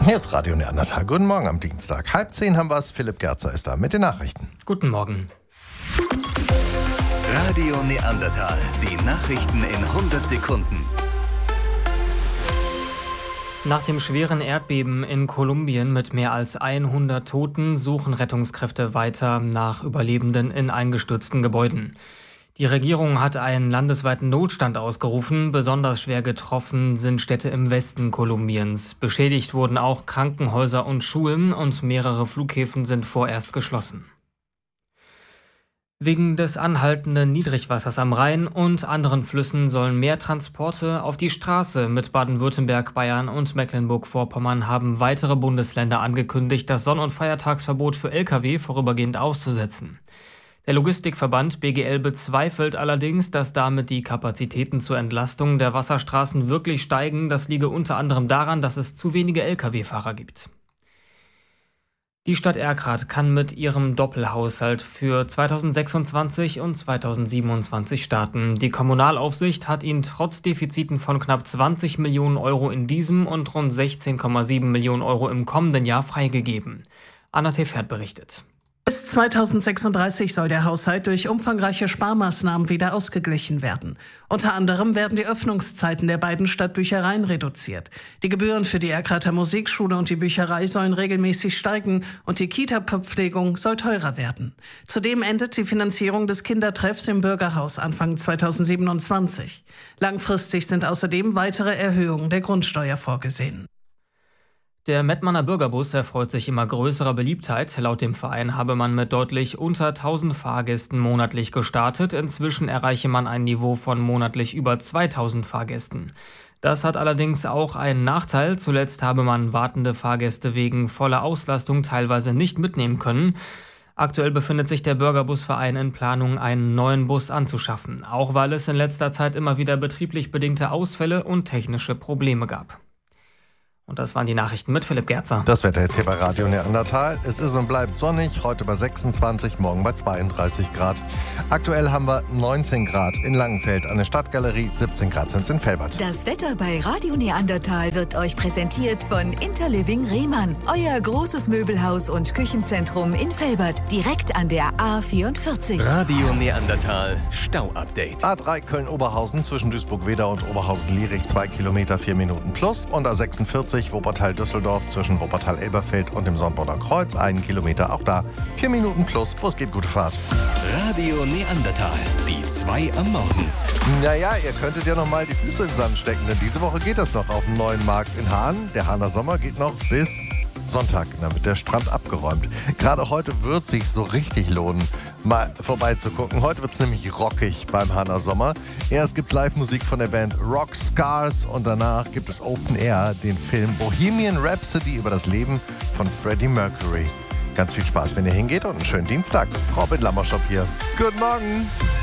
Hier ist Radio Neandertal. Guten Morgen am Dienstag. 9:30 haben wir es. Philipp Gerzer ist da mit den Nachrichten. Guten Morgen. Radio Neandertal. Die Nachrichten in 100 Sekunden. Nach dem schweren Erdbeben in Kolumbien mit mehr als 100 Toten suchen Rettungskräfte weiter nach Überlebenden in eingestürzten Gebäuden. Die Regierung hat einen landesweiten Notstand ausgerufen. Besonders schwer getroffen sind Städte im Westen Kolumbiens. Beschädigt wurden auch Krankenhäuser und Schulen und mehrere Flughäfen sind vorerst geschlossen. Wegen des anhaltenden Niedrigwassers am Rhein und anderen Flüssen sollen mehr Transporte auf die Straße. Mit Baden-Württemberg, Bayern und Mecklenburg-Vorpommern haben weitere Bundesländer angekündigt, das Sonn- und Feiertagsverbot für Lkw vorübergehend auszusetzen. Der Logistikverband BGL bezweifelt allerdings, dass damit die Kapazitäten zur Entlastung der Wasserstraßen wirklich steigen. Das liege unter anderem daran, dass es zu wenige Lkw-Fahrer gibt. Die Stadt Erkrath kann mit ihrem Doppelhaushalt für 2026 und 2027 starten. Die Kommunalaufsicht hat ihn trotz Defiziten von knapp 20 Millionen Euro in diesem und rund 16,7 Millionen Euro im kommenden Jahr freigegeben. Anna Tefert berichtet. Bis 2036 soll der Haushalt durch umfangreiche Sparmaßnahmen wieder ausgeglichen werden. Unter anderem werden die Öffnungszeiten der beiden Stadtbüchereien reduziert. Die Gebühren für die Erkrather Musikschule und die Bücherei sollen regelmäßig steigen und die Kita-Verpflegung soll teurer werden. Zudem endet die Finanzierung des Kindertreffs im Bürgerhaus Anfang 2027. Langfristig sind außerdem weitere Erhöhungen der Grundsteuer vorgesehen. Der Mettmanner Bürgerbus erfreut sich immer größerer Beliebtheit. Laut dem Verein habe man mit deutlich unter 1000 Fahrgästen monatlich gestartet. Inzwischen erreiche man ein Niveau von monatlich über 2000 Fahrgästen. Das hat allerdings auch einen Nachteil. Zuletzt habe man wartende Fahrgäste wegen voller Auslastung teilweise nicht mitnehmen können. Aktuell befindet sich der Bürgerbusverein in Planung, einen neuen Bus anzuschaffen. Auch weil es in letzter Zeit immer wieder betrieblich bedingte Ausfälle und technische Probleme gab. Und das waren die Nachrichten mit Philipp Gerzer. Das Wetter jetzt hier bei Radio Neandertal. Es ist und bleibt sonnig, heute bei 26, morgen bei 32 Grad. Aktuell haben wir 19 Grad in Langenfeld an der Stadtgalerie, 17 Grad sind es in Velbert. Das Wetter bei Radio Neandertal wird euch präsentiert von Interliving Rehmann. Euer großes Möbelhaus und Küchenzentrum in Velbert, direkt an der A44. Radio Neandertal Stau-Update. A3 Köln-Oberhausen zwischen Duisburg-Wedau und Oberhausen-Lierich 2 Kilometer, 4 Minuten plus. Und A46 Wuppertal-Düsseldorf zwischen Wuppertal-Elberfeld und dem Sonborner Kreuz 1 Kilometer, auch da 4 Minuten plus. Wo es geht, gute Fahrt. Radio Neandertal, die 2 am Morgen. Naja, ihr könntet ja noch mal die Füße in den Sand stecken, denn diese Woche geht das noch auf dem neuen Markt in Hahn. Der Hahner Sommer geht noch bis Sonntag, dann wird der Strand abgeräumt. Gerade heute wird es sich so richtig lohnen, mal vorbeizugucken. Heute wird es nämlich rockig beim Hahner Sommer. Erst gibt es Live-Musik von der Band Rockscars und danach gibt es Open Air, den Film Bohemian Rhapsody über das Leben von Freddie Mercury. Ganz viel Spaß, wenn ihr hingeht und einen schönen Dienstag. Robin Lammerschop hier. Guten Morgen!